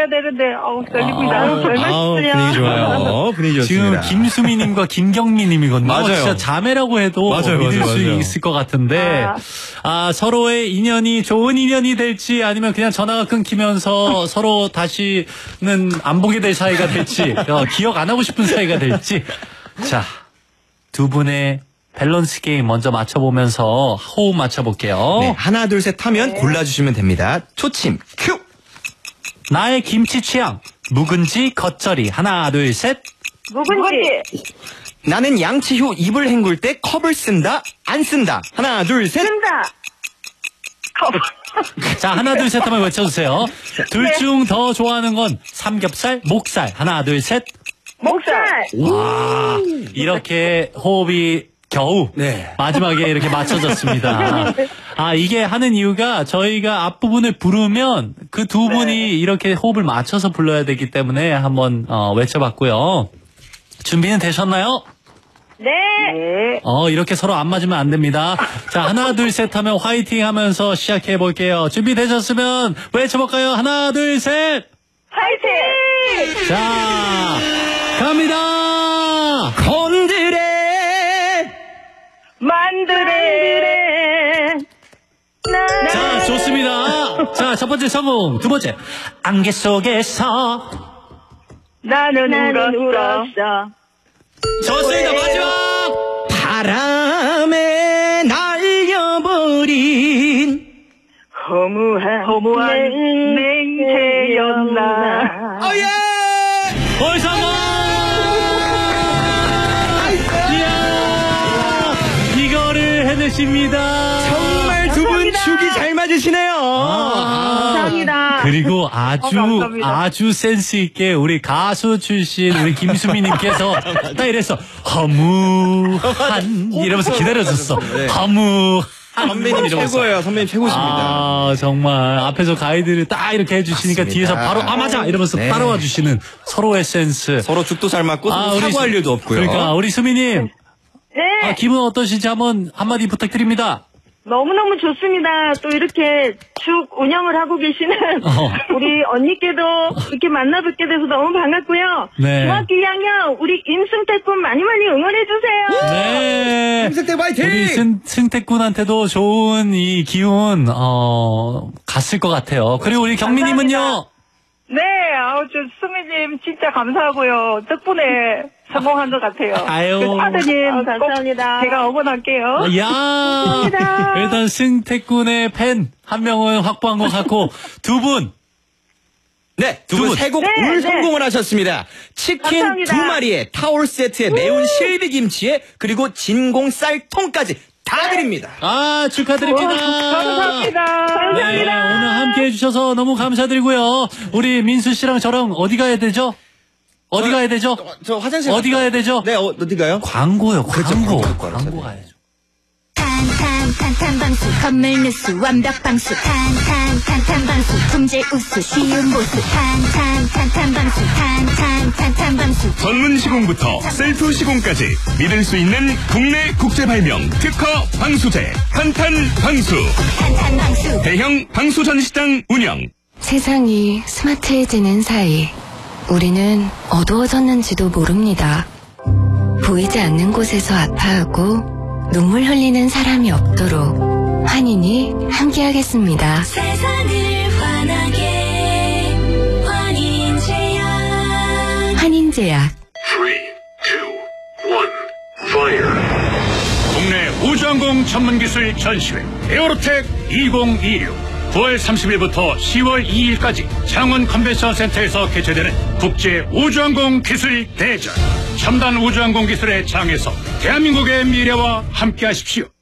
해야 되는데, 떨립니다. 분위기 좋아요. 분위기 좋습니다. 지금 김수미님과 김경미님이거든요. 맞아요. 진짜 자매라고 해도 믿을 수 있을 것 같은데, 서로의 인연이 좋은 인연이 될지 아니면 그냥 전화가 끊기면서 서로 다시는 안 보게 될 사이가 될지, 기억 안 하고 싶은 사이가 될지. 자, 두 분의 밸런스 게임 먼저 맞춰보면서 호흡 맞춰볼게요. 네, 하나, 둘, 셋 하면 골라주시면 됩니다. 초침, 큐! 나의 김치 취향, 묵은지, 겉절이. 하나, 둘, 셋. 묵은지. 나는 양치 후 입을 헹굴 때 컵을 쓴다, 안 쓴다. 하나, 둘, 셋. 쓴다. 자, 하나, 둘, 셋 하면 외쳐주세요. 둘 중 더 좋아하는 건 삼겹살, 목살. 하나, 둘, 셋. 목살. 와, 이렇게 호흡이 겨우 마지막에 이렇게 맞춰졌습니다. 이게 하는 이유가 저희가 앞부분을 부르면 그 두 분이 이렇게 호흡을 맞춰서 불러야 되기 때문에 한번 외쳐봤고요. 준비는 되셨나요? 네. 이렇게 서로 안 맞으면 안 됩니다. 자, 하나, 둘, 셋 하면 화이팅 하면서 시작해 볼게요. 준비되셨으면 외쳐볼까요? 하나, 둘, 셋! 화이팅! 자, 갑니다! 건드레! 만드레. 자, 좋습니다. 자, 첫 번째 성공. 두 번째. 안개 속에서. 나는 울었어. 좋습니다. 마지막. 바람에 날려버린 허무한 맹세였나. 성공! 이야, 이거를 해내십니다. 정말 두 분 죽이 잘 맞으시네요. 감사합니다. 그리고 감사합니다. 아주 센스 있게 우리 가수 출신 우리 김수미님께서 딱 이랬어. 허무한 이러면서 기다려줬어. 허무한. 선배님 최고예요. 선배님 최고십니다. 정말 앞에서 가이드를 딱 이렇게 해주시니까 맞습니다. 뒤에서 바로 맞아 이러면서 따라와 주시는 서로의 센스. 서로 죽도 잘 맞고 사과할 일도 없고요. 그러니까 우리 수미님. 네. 기분 어떠신지 한마디 부탁드립니다. 너무너무 좋습니다. 또 이렇게 쭉 운영을 하고 계시는 우리 언니께도 이렇게 만나 뵙게 돼서 너무 반갑고요. 네. 중학교 2학년 우리 임승택군 많이 응원해주세요. 네. 임승택 화이팅! 우리 승택군한테도 좋은 이 기운, 갔을 것 같아요. 그리고 우리 경미님은요? 네, 수미님 진짜 감사하고요. 덕분에 성공한 것 같아요. 파드님, 감사합니다. 제가 응원할게요. 야, 일단 승택군의 팬 한 명은 확보한 것 같고 두 분. 네, 두 분 세 곡 성공을 하셨습니다. 치킨 감사합니다. 2마리에 타올 세트에 매운 실비김치에 그리고 진공 쌀통까지 다 드립니다. 축하드립니다. 감사합니다. 네, 오늘 함께 해주셔서 너무 감사드리고요. 우리 민수 씨랑 저랑 어디 가야 되죠? 어디 가야 되죠? 저 화장실 어디 가야 되죠? 네, 어디 가요? 광고요, 광고. 광고 가야죠. 탄탄 방수 건물 뉴스 완벽 방수 탄탄 방수 품질 우수 쉬운 보수 탄탄 방수 탄탄 방수 전문 시공부터 셀프 시공까지 믿을 수 있는 국내 국제 발명 특허 방수제 탄탄 방수 대형 방수 전시장 운영. 세상이 스마트해지는 사이 우리는 어두워졌는지도 모릅니다. 보이지 않는 곳에서 아파하고 눈물 흘리는 사람이 없도록 환인이 함께하겠습니다. 세상을 환하게 환인제약 환인제약 3, 2, 1, fire. 국내 우주항공 전문기술 전시회 에어로텍 2026 9월 30일부터 10월 2일까지 창원 컨벤션 센터에서 개최되는 국제 우주항공 기술 대전. 첨단 우주항공 기술의 장에서 대한민국의 미래와 함께하십시오.